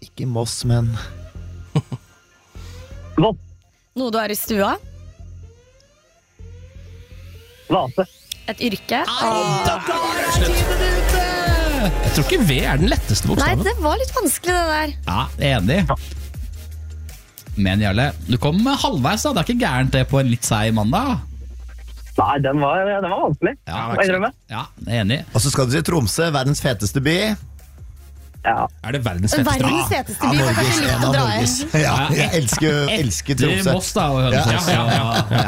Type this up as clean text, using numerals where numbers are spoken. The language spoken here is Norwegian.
Ikke Moss, men Voss. Noe du har i stua? Vase. Et yrke? Jeg tror ikke V er den letteste Nei, bokstaven. det var litt vanskelig det der. Ja, enig. Men Jarle, du kom halvveis da. Det er ikke gærent det på en litt seig mandag. Nei, den var vanskelig. Ja, Hva er det med? Ja, jeg er enig. Og så skal du til Tromsø, verdens feteste by. Ja. Er det verdens feteste? Verdens feteste by. Det er kanskje litt En å av dra Norges. i. Ja, jeg elsker Etter Tromsø. Moss da, og Hønefoss. Ja.